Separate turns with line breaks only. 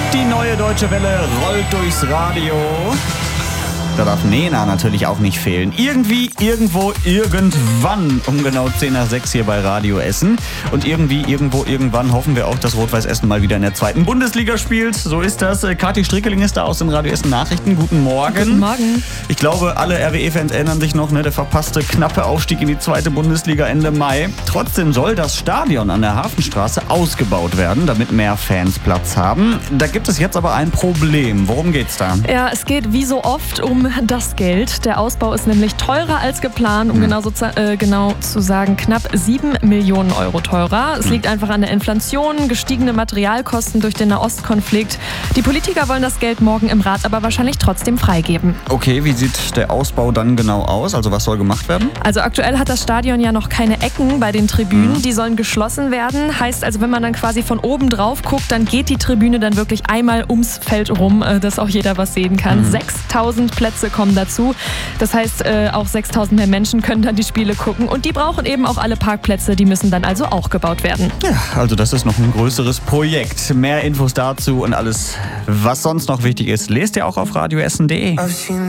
Die neue Deutsche Welle rollt durchs Radio. Da darf Nena natürlich auch nicht fehlen. Irgendwie, irgendwo, irgendwann um genau 10 nach 6 hier bei Radio Essen. Und irgendwie, irgendwo, irgendwann hoffen wir auch, dass Rot-Weiß Essen mal wieder in der 2. Bundesliga spielt. So ist das. Kathi Strickeling ist da aus den Radio Essen Nachrichten. Guten Morgen.
Guten Morgen.
Ich glaube, alle RWE-Fans erinnern sich noch, der verpasste knappe Aufstieg in die 2. Bundesliga Ende Mai. Trotzdem soll das Stadion an der Hafenstraße ausgebaut werden, damit mehr Fans Platz haben. Da gibt es jetzt aber ein Problem. Worum geht's da?
Ja, es geht wie so oft um das Geld. Der Ausbau ist nämlich teurer als geplant, um genau zu sagen, knapp 7 Millionen Euro teurer. Es liegt einfach an der Inflation, gestiegene Materialkosten durch den Nahostkonflikt. Die Politiker wollen das Geld morgen im Rat aber wahrscheinlich trotzdem freigeben.
Okay, wie sieht der Ausbau dann genau aus? Also was soll gemacht werden?
Also aktuell hat das Stadion ja noch keine Ecken bei den Tribünen. Die sollen geschlossen werden. Heißt also, wenn man dann quasi von oben drauf guckt, dann geht die Tribüne dann wirklich einmal ums Feld rum, dass auch jeder was sehen kann. 6.000 Plätze kommen dazu. Das heißt, auch 6.000 mehr Menschen können dann die Spiele gucken. Und die brauchen eben auch alle Parkplätze. Die müssen dann also auch gebaut werden.
Ja, also das ist noch ein größeres Projekt. Mehr Infos dazu und alles, was sonst noch wichtig ist, lest ihr auch auf radioessen.de.